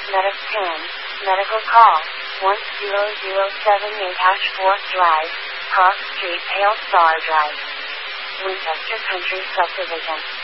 Medicare, medical call, 1007-4 Drive, Cross Street, Hale Star Drive, Winchester Country Subdivision.